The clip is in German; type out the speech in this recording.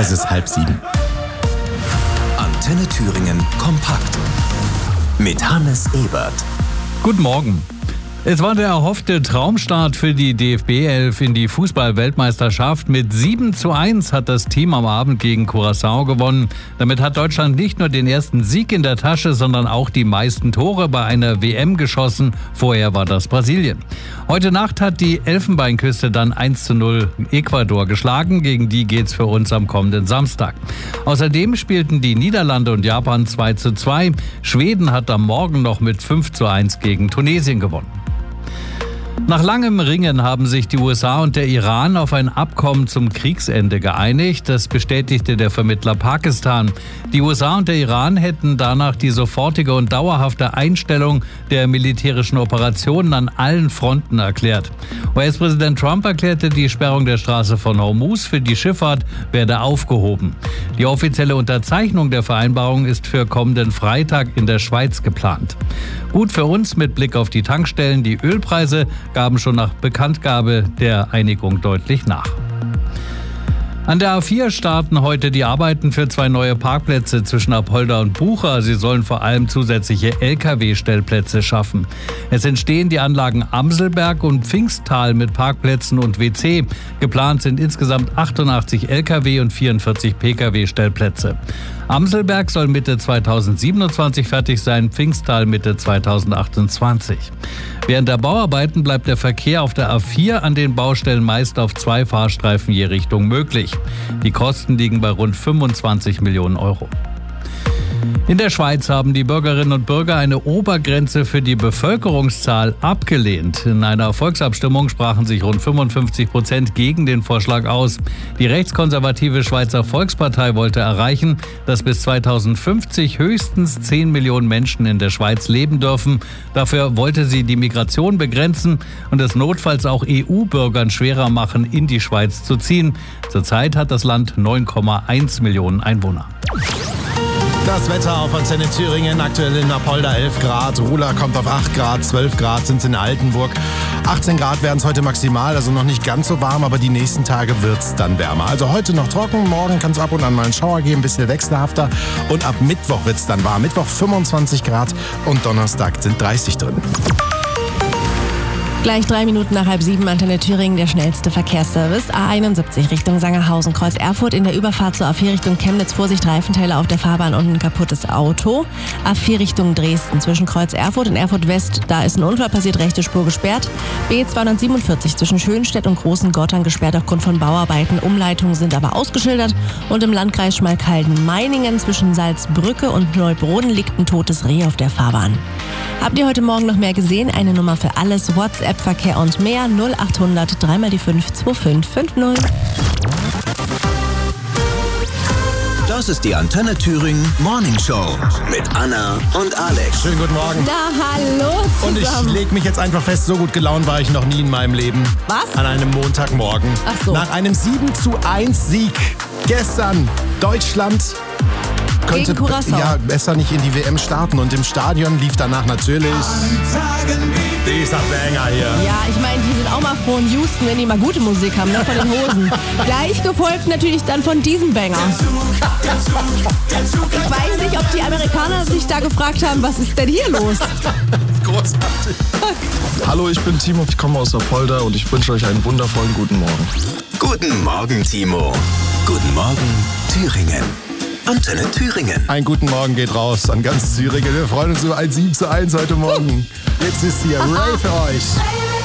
Es ist 6:30. Antenne Thüringen kompakt. Mit Hannes Ebert. Guten Morgen. Es war der erhoffte Traumstart für die DFB-11 in die Fußball-Weltmeisterschaft. Mit 7:1 hat das Team am Abend gegen Curaçao gewonnen. Damit hat Deutschland nicht nur den ersten Sieg in der Tasche, sondern auch die meisten Tore bei einer WM geschossen. Vorher war das Brasilien. Heute Nacht hat die Elfenbeinküste dann 1:0 Ecuador geschlagen. Gegen die geht's für uns am kommenden Samstag. Außerdem spielten die Niederlande und Japan 2:2. Schweden hat am Morgen noch mit 5:1 gegen Tunesien gewonnen. Nach langem Ringen haben sich die USA und der Iran auf ein Abkommen zum Kriegsende geeinigt. Das bestätigte der Vermittler Pakistan. Die USA und der Iran hätten danach die sofortige und dauerhafte Einstellung der militärischen Operationen an allen Fronten erklärt. US-Präsident Trump erklärte, die Sperrung der Straße von Hormuz für die Schifffahrt werde aufgehoben. Die offizielle Unterzeichnung der Vereinbarung ist für kommenden Freitag in der Schweiz geplant. Gut für uns mit Blick auf die Tankstellen. Die Ölpreise gaben schon nach Bekanntgabe der Einigung deutlich nach. An der A4 starten heute die Arbeiten für 2 neue Parkplätze zwischen Apolda und Bucha. Sie sollen vor allem zusätzliche Lkw-Stellplätze schaffen. Es entstehen die Anlagen Amselberg und Pfingsttal mit Parkplätzen und WC. Geplant sind insgesamt 88 Lkw- und 44 Pkw-Stellplätze. Amselberg soll Mitte 2027 fertig sein, Pfingsttal Mitte 2028. Während der Bauarbeiten bleibt der Verkehr auf der A4 an den Baustellen meist auf 2 Fahrstreifen je Richtung möglich. Die Kosten liegen bei rund 25 Millionen Euro. In der Schweiz haben die Bürgerinnen und Bürger eine Obergrenze für die Bevölkerungszahl abgelehnt. In einer Volksabstimmung sprachen sich rund 55% gegen den Vorschlag aus. Die rechtskonservative Schweizer Volkspartei wollte erreichen, dass bis 2050 höchstens 10 Millionen Menschen in der Schweiz leben dürfen. Dafür wollte sie die Migration begrenzen und es notfalls auch EU-Bürgern schwerer machen, in die Schweiz zu ziehen. Zurzeit hat das Land 9,1 Millionen Einwohner. Das Wetter auf Antenne Thüringen, aktuell in Apolda 11 Grad, Rula kommt auf 8 Grad, 12 Grad sind es in Altenburg, 18 Grad werden es heute maximal, also noch nicht ganz so warm, aber die nächsten Tage wird es dann wärmer. Also heute noch trocken, morgen kann es ab und an mal einen Schauer geben, ein bisschen wechselhafter und ab Mittwoch wird es dann warm. Mittwoch 25 Grad und Donnerstag sind 30 drin. Gleich 3 Minuten nach 6:30, Antenne Thüringen, der schnellste Verkehrsservice. A71 Richtung Sangerhausen, Kreuz Erfurt, in der Überfahrt zur A4 Richtung Chemnitz, Vorsicht, Reifenteile auf der Fahrbahn und ein kaputtes Auto. A4 Richtung Dresden, zwischen Kreuz Erfurt und Erfurt West, da ist ein Unfall passiert, rechte Spur gesperrt. B247 zwischen Schönstedt und Großen Gottern gesperrt aufgrund von Bauarbeiten. Umleitungen sind aber ausgeschildert. Und im Landkreis Schmalkalden-Meiningen zwischen Salzbrücke und Neubroden liegt ein totes Reh auf der Fahrbahn. Habt ihr heute Morgen noch mehr gesehen? Eine Nummer für alles, WhatsApp, Verkehr und mehr, 0800 3 mal die 5 2550. Das ist die Antenne Thüringen Morning Show mit Anna und Alex. Schönen guten Morgen. Na, hallo Und zusammen. ich lege mich jetzt einfach fest, so gut gelaunt war ich noch nie in meinem Leben. Was? An einem Montagmorgen. Ach so. Nach einem 7:1 Sieg gestern Deutschland könnte Gegen Curaçao. ja besser nicht in die WM starten und im Stadion lief danach natürlich dieser Banger hier. Ja, ich meine, die sind auch mal froh in Houston, wenn die mal gute Musik haben, ne, von den Hosen. Gleich gefolgt natürlich dann von diesem Banger. Ich weiß nicht, ob die Amerikaner sich da gefragt haben, was ist denn hier los? Großartig. Hallo, ich bin Timo, ich komme aus Apolda und ich wünsche euch einen wundervollen guten Morgen. Guten Morgen, Timo. Guten Morgen, Thüringen. Antenne Thüringen. Einen guten Morgen geht raus an ganz Thüringen. Wir freuen uns über ein 7:1 heute Morgen. Jetzt ist hier Ray für euch.